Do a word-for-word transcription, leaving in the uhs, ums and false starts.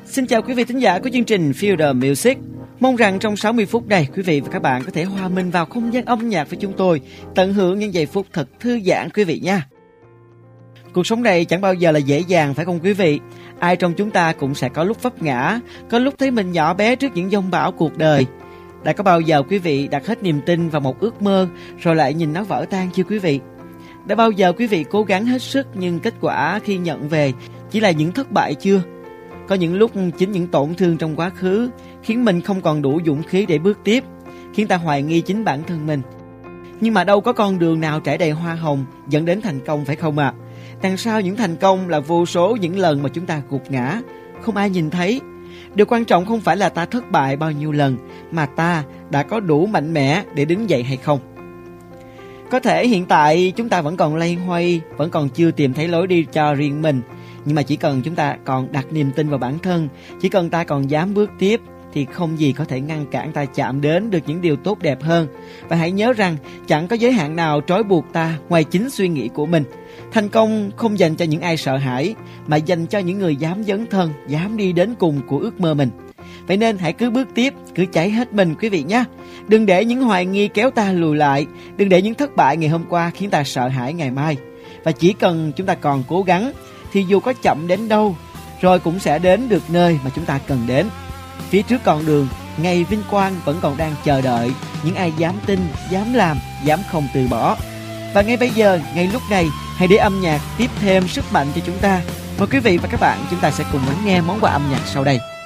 Xin chào quý vị thính giả của chương trình Feel the Music. Mong rằng trong sáu mươi phút này, quý vị và các bạn có thể hòa mình vào không gian âm nhạc với chúng tôi, tận hưởng những giây phút thật thư giãn quý vị nha. Cuộc sống này chẳng bao giờ là dễ dàng phải không quý vị? Ai trong chúng ta cũng sẽ có lúc vấp ngã, có lúc thấy mình nhỏ bé trước những dông bão cuộc đời. Đã có bao giờ quý vị đặt hết niềm tin vào một ước mơ rồi lại nhìn nó vỡ tan chưa quý vị? Đã bao giờ quý vị cố gắng hết sức nhưng kết quả khi nhận về chỉ là những thất bại chưa? Có những lúc chính những tổn thương trong quá khứ khiến mình không còn đủ dũng khí để bước tiếp, khiến ta hoài nghi chính bản thân mình. Nhưng mà đâu có con đường nào trải đầy hoa hồng dẫn đến thành công phải không ạ? À? Đằng sau những thành công là vô số những lần mà chúng ta gục ngã, không ai nhìn thấy. Điều quan trọng không phải là ta thất bại bao nhiêu lần, mà ta đã có đủ mạnh mẽ để đứng dậy hay không. Có thể hiện tại chúng ta vẫn còn loay hoay, vẫn còn chưa tìm thấy lối đi cho riêng mình. Nhưng mà chỉ cần chúng ta còn đặt niềm tin vào bản thân, chỉ cần ta còn dám bước tiếp, thì không gì có thể ngăn cản ta chạm đến được những điều tốt đẹp hơn. Và hãy nhớ rằng chẳng có giới hạn nào trói buộc ta ngoài chính suy nghĩ của mình. Thành công không dành cho những ai sợ hãi, mà dành cho những người dám dấn thân, dám đi đến cùng của ước mơ mình. Vậy nên hãy cứ bước tiếp, cứ cháy hết mình quý vị nhé. Đừng để những hoài nghi kéo ta lùi lại, đừng để những thất bại ngày hôm qua khiến ta sợ hãi ngày mai. Và chỉ cần chúng ta còn cố gắng, thì dù có chậm đến đâu, rồi cũng sẽ đến được nơi mà chúng ta cần đến. Phía trước con đường, ngày vinh quang vẫn còn đang chờ đợi những ai dám tin, dám làm, dám không từ bỏ. Và ngay bây giờ, ngay lúc này, hãy để âm nhạc tiếp thêm sức mạnh cho chúng ta. Mời quý vị và các bạn, chúng ta sẽ cùng lắng nghe món quà âm nhạc sau đây.